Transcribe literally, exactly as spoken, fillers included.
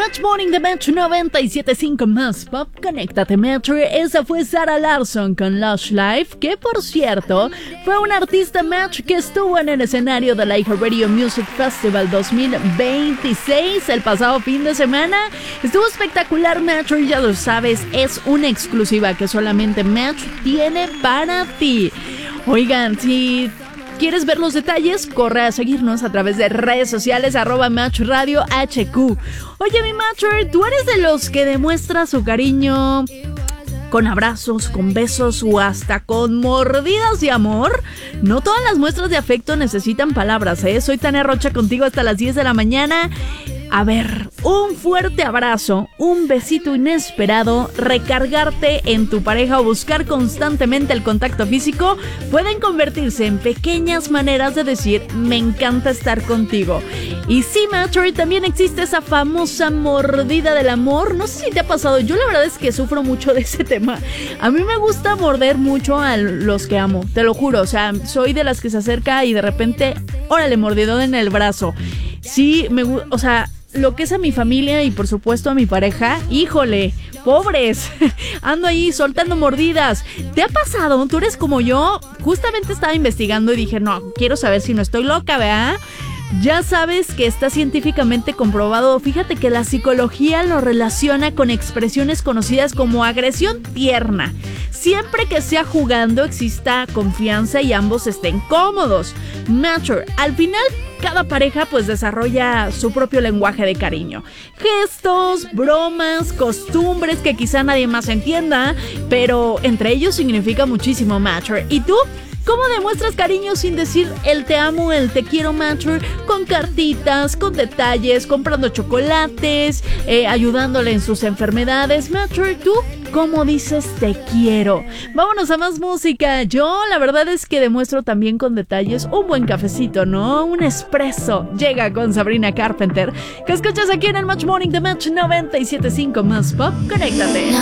Match Morning de Match noventa y siete punto cinco más Pop. Conéctate, Match. Esa fue Sarah Larsson con Lush Life, que por cierto fue un artista Match que estuvo en el escenario de la iHeartRadio Music Festival dos mil veintiséis el pasado fin de semana. Estuvo espectacular, Match, y ya lo sabes, es una exclusiva que solamente Match tiene para ti. Oigan, si ¿quieres ver los detalles? Corre a seguirnos a través de redes sociales, arroba Match Radio H Q. Oye, mi Matcher, ¿tú eres de los que demuestra su cariño con abrazos, con besos o hasta con mordidas de amor? No todas las muestras de afecto necesitan palabras, ¿eh? Soy Tania Rocha contigo hasta las diez de la mañana. A ver, un fuerte abrazo, un besito inesperado, recargarte en tu pareja o buscar constantemente el contacto físico pueden convertirse en pequeñas maneras de decir me encanta estar contigo. Y sí, Matcher, también existe esa famosa mordida del amor. No sé si te ha pasado, yo la verdad es que sufro mucho de ese tema. A mí me gusta morder mucho a los que amo, te lo juro. O sea, soy de las que se acerca y de repente, órale, mordidón en el brazo. Sí, me gusta, o sea, lo que es a mi familia y por supuesto a mi pareja, híjole, pobres, ando ahí soltando mordidas. ¿Te ha pasado? ¿Tú eres como yo? Justamente estaba investigando y dije, no, quiero saber si no estoy loca, ¿verdad? Ya sabes que está científicamente comprobado. Fíjate que la psicología lo relaciona con expresiones conocidas como agresión tierna. Siempre que sea jugando exista confianza y ambos estén cómodos. Matcher, al final cada pareja pues desarrolla su propio lenguaje de cariño. Gestos, bromas, costumbres que quizá nadie más entienda, pero entre ellos significa muchísimo, Matcher. ¿Y tú? ¿Cómo demuestras cariño sin decir el te amo, el te quiero, Matcher? Con cartitas, con detalles, comprando chocolates, eh, ayudándole en sus enfermedades. Matcher, ¿tú cómo dices te quiero? Vámonos a más música. Yo la verdad es que demuestro también con detalles un buen cafecito, ¿no? Un espresso. Llega con Sabrina Carpenter, que escuchas aquí en el Match Morning de Match noventa y siete punto cinco más Pop. Conéctate.